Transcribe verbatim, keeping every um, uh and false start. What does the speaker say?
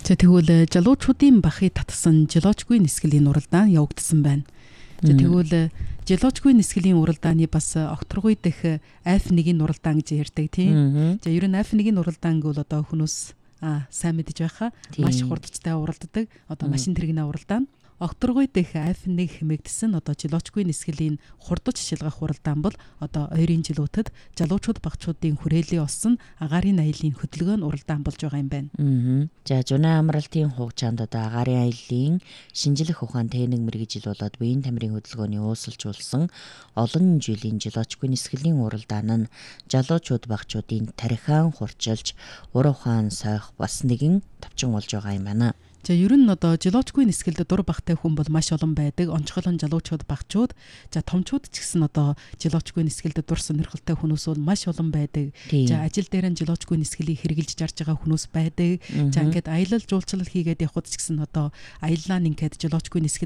За тэгвэл жалуучуудын бахыг татсан жолоочгүй нисгэлийн уралдаан явагдсан байна. За тэгвэл жолоочгүй нисгэлийн уралдааны бас Окторгуй дэх эф нэгний уралдаан гэж ярьдаг тийм. За ер нь эф нэгний уралдаан гэвэл одоо хүмүүс аа сайн мэдэж байхаа маш хурдтай уралддаг. Одоо машин тэрэгнээ уралдаан. Окторгуй дэх эф нэг хэмээгдсэн одоо жолоочгүй нисгэлийн хурдч шилгах уралдаан бол одоо ойрын жилүүтэд жалуучууд багчуудын хүрээлэн олсон агаарын аяллаа хөдөлгөөн уралдаан болж байгаа юм байна. Аа. За Жуна амралтын хугацаанд одоо агаарын аяллаа шинжлэх ухаан техник мэргэжил болоод биеийн тамирын хөдөлгөөний уусалжуулсан олон жилийн жолоочгүй нисгэлийн уралдаан нь жалуучууд багчуудын тархиан хурцлж ур ухаан сойх бас нэгэн товчон болж байгаа юм байна. За ер нь одоо жолоочгүй нисгэлд дур багтай хүн бол маш олон байдаг. Онцгойлон жалуучууд багчууд, за томчууд ч гэсэн одоо жолоочгүй нисгэлд дур сонирхолтой хүмүүс бол маш олон байдаг. За ажил дээр нь жолоочгүй нисгэлийг хэрэгжилж жарж байгаа хүмүүс байдаг. За ингээд аялал жуулчлал хийгээд явхад ч гэсэн одоо аяллаа нь ингээд жолоочгүй нисгэл